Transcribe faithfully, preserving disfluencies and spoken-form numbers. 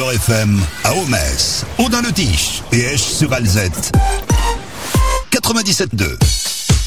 Beurre F M à Homès, Audin-le-Tiche et Esch-sur-Alzette. quatre-vingt-dix-sept deux.